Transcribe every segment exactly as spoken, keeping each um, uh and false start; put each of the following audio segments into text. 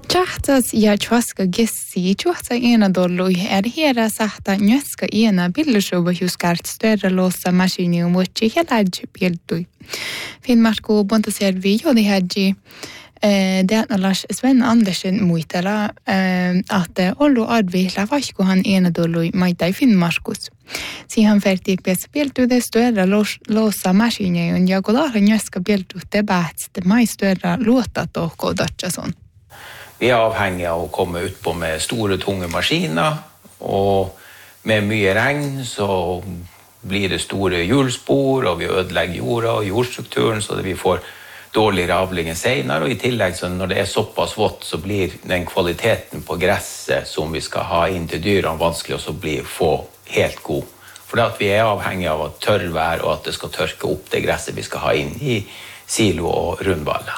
Tjahtas ja tjaska gessi, tjahta ena dollu är hera sahta njöska ena billushuva huskart större låsa maskini och mochi hela biltui. Finnmarko Bontaservi jodi hadji det är Lars Sven Andersen muitella att ollu advi lavashko han ena dollu maita i Finnmarkus. Siihen fertik pes biltu det större låsa maskini och jag går njöska biltu det bäst det mai större låta toko datchason. Vi är avhängiga av att komma ut på med stora tunga maskiner och med mycket regn så blir det stora hjulspår och vi ödelägger jorda och jordstrukturen så att vi får dålig avling senare och i tillägg så när det är så pass vått så blir den kvaliteten på gräset som vi ska ha in till dyren vanskelig och så blir få helt god. För att vi är avhängiga av att törrvär och att det ska törka upp det gräset vi ska ha in i silo och rundvalla.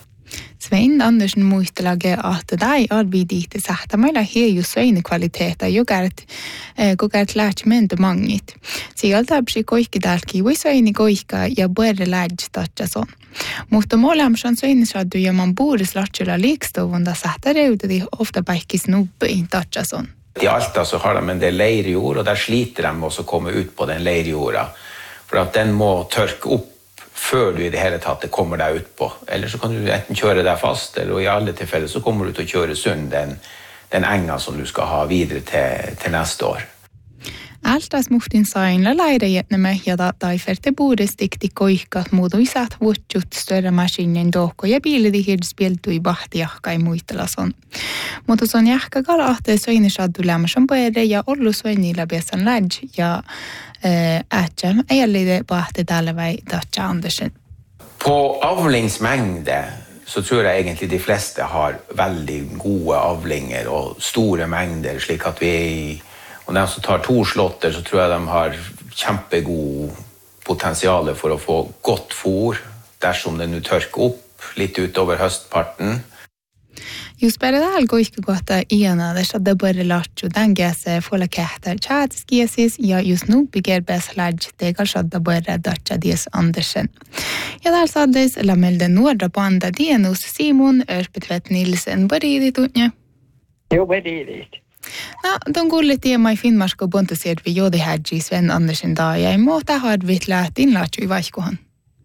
Svein Andersen muistelage att dai arbidite sahta meillä heju sveine kvaliteeta jogart gogart lähtment mangit. Sieltä psi koikkidalki vi sveine koikka ja borre lähtstatjason. Mutta molemmat sveine saddu ja man bores lahtjula likstovunda sahta reutadi ofta baikki snubbe in tatjason. I Alta så har de en del leirjord och där sliter de och så kommer ut på den leirjorda för att den må törka upp før du i det hele tatt kommer deg ut på. Eller så kan du enten kjøre deg fast, eller i alle tilfeller så kommer du til å kjøre sund den, den enga som du skal ha videre til, til neste år. Altas muhtin sain la laida jätne mehja da taiferte bores dikti koikkat muutuisat vuotsut större maskinen dookko ja biilidi hirspieltui bahtiahkai muistelason. Mutta son jahka kala ahte soini saddu lämmäsen poede ja ollu soinilla besan laj ja ätsam ejallide bahte talvei Dacha Andersen. På avlingsmängde så tror jeg egentlig de fleste har veldig gode avlinger og store mengder, slik at vi er i og de som tar to slotter, så tror jeg de har kjempegod potensiale for å få godt fôr dersom det nu tørker opp litt utover høstparten. Just per det algo ikke godt ena, det skjedde bare lagt jo den gese fola kehter tjatskiesis, ja just nu bygger beslagj, det har skjedde bare Dacha Dies Andersen. Ja, der saddes la melde norda banda Dienus Simon Ørpetvedt Nilsen, bare i ditt unge? Jo, bare i ditt. No, de kuulit tiemai Finnmarko Bontaservi jodi hadji Sven Andersen da ja muuta harvit lähtin laatjui vaihkohan.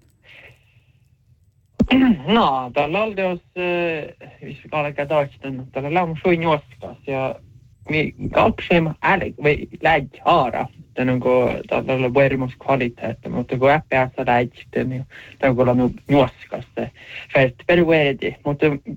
No, tällä oli jos hvis vi kaller det dagen, tällä lämma suin joskas ja mi kalksem älg või lägg haara. Den on go tällä oli vermus kvalitet, mutta go äppiässä lägg den ja tällä oli nu joskas. Fast per verdi, mutta